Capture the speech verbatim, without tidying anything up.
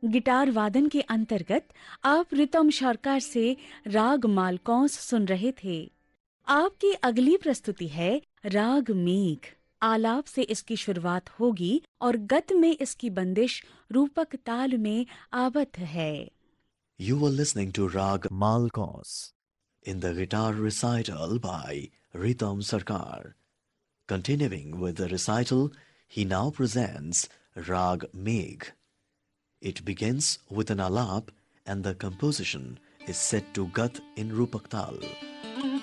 Guitar वादन के अंतर्गत आप रितम सरकार से राग मालकौंस सुन रहे थे। आपकी अगली प्रस्तुति है राग मेघ। आलाप से इसकी शुरुआत होगी और गत में इसकी बंदिश रूपक ताल में आबद्ध है। You were listening to Rag Malkos in the guitar recital by Ritam Sarkar. Continuing with the recital, he now presents Rag Megh. It begins with an alap and the composition is set to Gat in Rupak Tal.